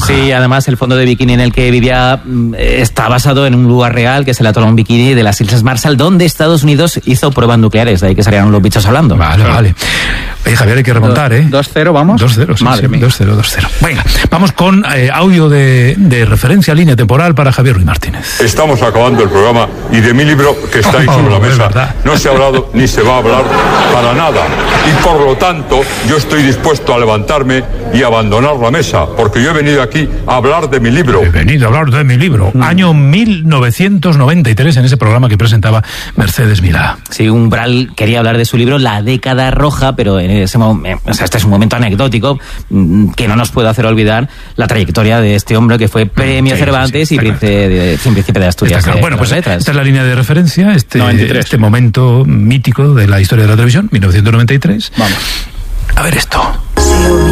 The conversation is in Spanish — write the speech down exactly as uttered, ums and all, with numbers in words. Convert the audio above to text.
Roja. Sí, además el fondo de bikini en el que vivía está basado en un lugar real, que es el atolón Bikini de las Islas Marshall, donde Estados Unidos hizo pruebas nucleares, de ahí que salieron los bichos hablando. Vale, vale. Oye, Javier, hay que remontar, ¿eh? dos cero, vamos. dos cero, sí, Madre sí, mía. dos cero, dos cero. Venga, vamos con eh, audio de, de referencia, línea temporal para Javier Ruiz Martínez. Estamos acabando el programa y de mi libro que está ahí sobre la Oh, es mesa verdad. no se ha hablado ni se va a hablar para nada. Y por lo tanto yo estoy dispuesto a levantarme y abandonar la mesa, porque yo he venido aquí a hablar de mi libro. He venido a hablar de mi libro. Mm. Año mil novecientos noventa y tres, en ese programa que presentaba Mercedes Milá. Sí, Umbral quería hablar de su libro La década roja, pero en ese momento, o sea, este es un momento anecdótico que no nos puede hacer olvidar la trayectoria de este hombre que fue premio sí, Cervantes sí, sí, y príncipe de, príncipe de Asturias. Claro. De Bueno, pues letras. esta es la línea de referencia, este, este momento mítico de la historia de la televisión, mil novecientos noventa y tres. Vamos. A ver esto.